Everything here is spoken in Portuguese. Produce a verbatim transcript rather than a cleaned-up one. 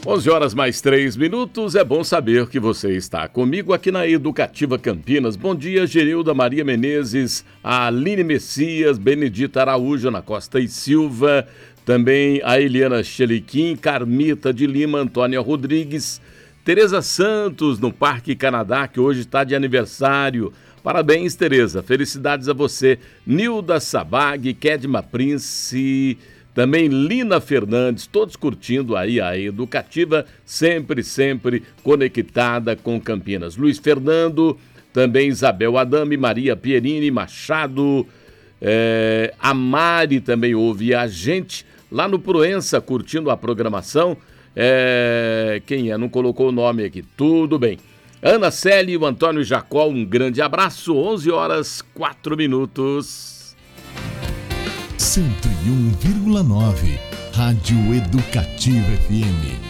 onze horas mais três minutos, é bom saber que você está comigo aqui na Educativa Campinas. Bom dia, Gerilda Maria Menezes, a Aline Messias, Benedita Araújo, Ana Costa e Silva, também a Eliana Cheliquim, Carmita de Lima, Antônia Rodrigues, Tereza Santos, no Parque Canadá, que hoje está de aniversário. Parabéns, Tereza, felicidades a você. Nilda Sabag, Kedma Prince... Também Lina Fernandes, todos curtindo aí a Educativa, sempre, sempre conectada com Campinas. Luiz Fernando, também Isabel Adame, Maria Pierini Machado, é, a Mari também ouve a gente lá no Proença, curtindo a programação. É, quem é? Não colocou o nome aqui, tudo bem. Ana Célia e o Antônio Jacó, um grande abraço, onze horas, quatro minutos. cento e um vírgula nove Rádio Educativa F M.